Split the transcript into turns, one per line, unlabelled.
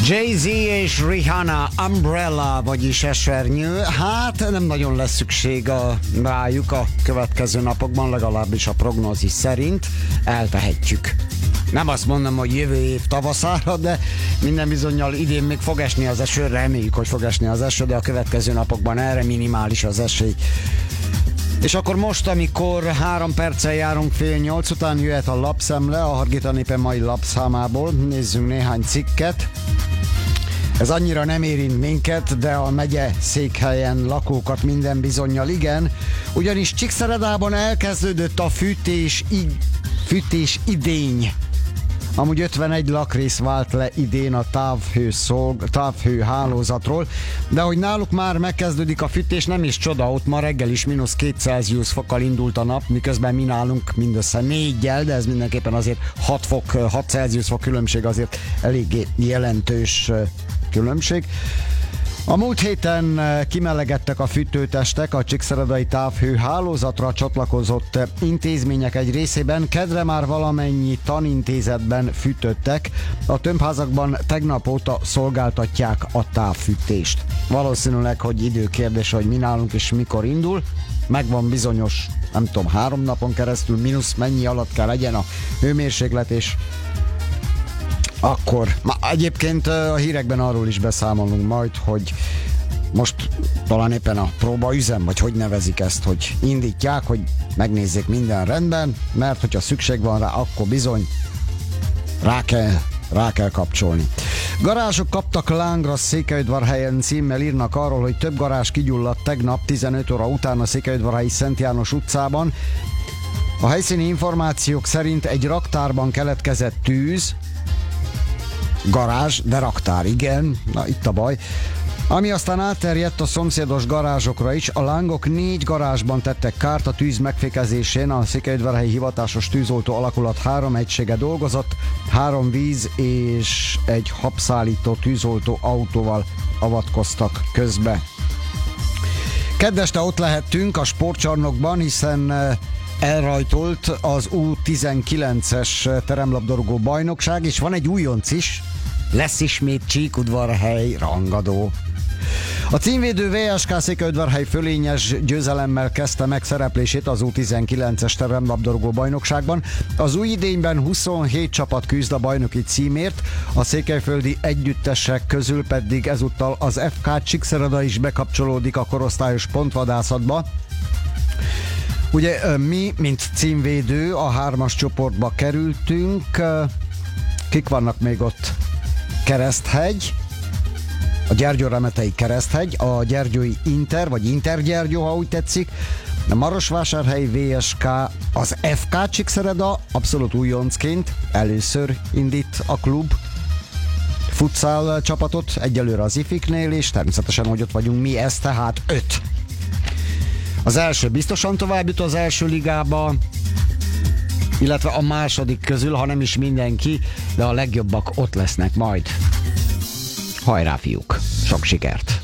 Jay-Z és Rihanna, Umbrella, vagyis esernyő. Hát nem nagyon lesz szükség rájuk a következő napokban, legalábbis a prognózis szerint. Eltehetjük. Nem azt mondom, hogy jövő év tavaszára, de minden bizonnyal idén még fog esni az eső, reméljük, hogy fog esni az eső, de a következő napokban erre minimális az esély. És akkor most, amikor 3 perccel járunk 7:30 után, jöhet a lapszemle, a Hargita Népe mai lapszámából. Nézzünk néhány cikket. Ez annyira nem érint minket, de a megye székhelyen lakókat minden bizonnyal igen, ugyanis Csíkszeredában elkezdődött a fűtés idény. Amúgy 51 lakrész vált le idén a távhő hálózatról, de hogy náluk már megkezdődik a fűtés, nem is csoda, ott ma reggel is -2 Celsius fokkal indult a nap, miközben mi nálunk mindössze 4-jel, de ez mindenképpen azért 6 Celsius fok különbség, azért eléggé jelentős különbség. A múlt héten kimelegedtek a fűtőtestek a csíkszeredai távhő hálózatra csatlakozott intézmények egy részében, kedre már valamennyi tanintézetben fűtöttek, a tömbházakban tegnap óta szolgáltatják a távfűtést. Valószínűleg, hogy időkérdés, hogy mi nálunk és mikor indul, megvan bizonyos, nem tudom, 3 napon keresztül mínusz mennyi alatt kell legyen a hőmérséklet, és akkor, egyébként a hírekben arról is beszámolunk majd, hogy most talán éppen a próbaüzem, vagy hogy nevezik ezt, hogy indítják, hogy megnézzék minden rendben, mert hogyha szükség van rá, akkor bizony rá kell kapcsolni. Garázsok kaptak lángra Székelyudvarhelyen címmel írnak arról, hogy több garázs kigyulladt tegnap 15 óra után a Székelyudvarhelyi Szent János utcában. A helyszíni információk szerint egy raktárban keletkezett tűz, garázs, de raktár, igen, na itt a baj, ami aztán átterjedt a szomszédos garázsokra is. A lángok 4 garázsban tettek kárt, a tűz megfékezésén a Székelyudvarhelyi hivatásos tűzoltó alakulat 3 egysége dolgozott, 3 víz és egy habszállító tűzoltó autóval avatkoztak közbe. Kedd este ott lehettünk a sportcsarnokban, hiszen elrajtolt az U19-es teremlabdarúgó bajnokság, és van egy újonc is, lesz ismét Csíkudvarhely rangadó. A címvédő VSK Székelyudvarhely fölényes győzelemmel kezdte meg szereplését az U19-es teremlabdarúgó bajnokságban. Az új idényben 27 csapat küzd a bajnoki címért, a székelyföldi együttesek közül pedig ezúttal az FK Csíkszereda is bekapcsolódik a korosztályos pontvadászatba. Ugye mi, mint címvédő, a 3-as csoportba kerültünk. Kik vannak még ott? Kereszthegy, a Gyergyó-Remetei Kereszthegy, a Gyergyói Inter, vagy Inter-Gyergyó, ha úgy tetszik, a Marosvásárhelyi VSK, az FK Csíkszereda, abszolút újoncként először indít a klub futsal csapatot, egyelőre az ifiknél, és természetesen, hogy ott vagyunk mi, ez tehát 5. Az első biztosan tovább jut az első ligába, illetve a második közül, ha nem is mindenki, de a legjobbak ott lesznek majd. Hajrá, fiúk! Sok sikert!